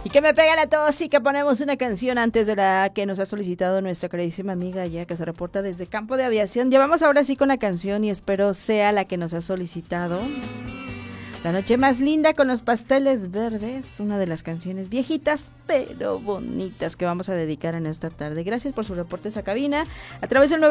Y que me pegan a todos y que ponemos una canción antes de la que nos ha solicitado nuestra queridísima amiga ya que se reporta desde Campo de Aviación. Llevamos ahora sí con la canción y espero sea la que nos ha solicitado. La noche más linda con los pasteles verdes, una de las canciones viejitas pero bonitas que vamos a dedicar en esta tarde. Gracias por sus reportes a cabina a través del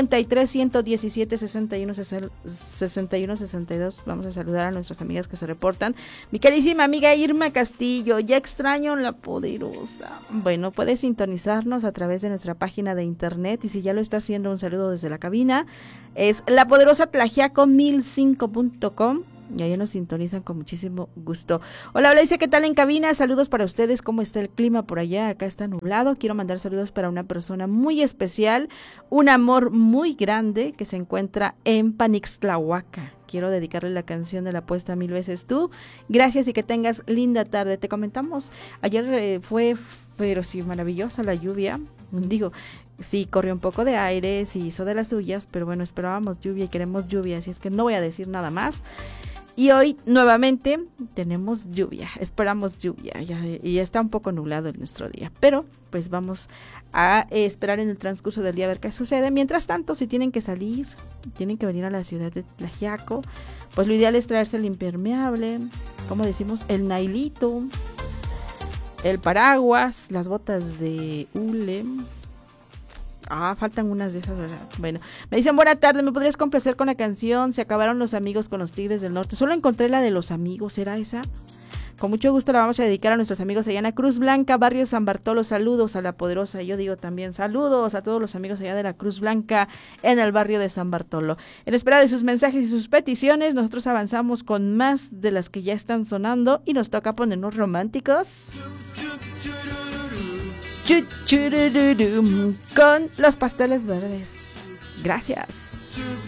953-117-6162. Vamos a saludar a nuestras amigas que se reportan. Mi queridísima amiga Irma Castillo, ya extraño La Poderosa. Bueno, puedes sintonizarnos a través de nuestra página de internet y si ya lo está haciendo, un saludo desde la cabina. Es lapoderosatlajiaco1005.com. Y ahí nos sintonizan con muchísimo gusto. Hola, dice, ¿qué tal en cabina? Saludos para ustedes, ¿cómo está el clima por allá? Acá está nublado. Quiero mandar saludos para una persona muy especial, un amor muy grande que se encuentra en Panixtlahuaca. Quiero dedicarle la canción de La Apuesta Mil Veces Tú. Gracias y que tengas linda tarde. Te comentamos, ayer fue, pero sí, maravillosa la lluvia. Digo, sí, corrió un poco de aire, sí hizo de las suyas, pero bueno, esperábamos lluvia y queremos lluvia, así es que no voy a decir nada más. Y hoy nuevamente tenemos lluvia, esperamos lluvia, y ya está un poco nublado en nuestro día, pero pues vamos a esperar en el transcurso del día a ver qué sucede. Mientras tanto, si tienen que salir, tienen que venir a la ciudad de Tlaxiaco, pues lo ideal es traerse el impermeable, como decimos, el nailito, el paraguas, las botas de hule. Faltan unas de esas, ¿verdad? Bueno, me dicen, buena tarde, ¿me podrías complacer con la canción? Se acabaron los amigos con los Tigres del Norte. Solo encontré la de los amigos, ¿era esa? Con mucho gusto la vamos a dedicar a nuestros amigos allá en la Cruz Blanca, barrio San Bartolo. Saludos a La Poderosa. Yo digo también saludos a todos los amigos allá de la Cruz Blanca en el barrio de San Bartolo. En espera de sus mensajes y sus peticiones, nosotros avanzamos con más de las que ya están sonando y nos toca ponernos románticos con los pasteles verdes. Gracias.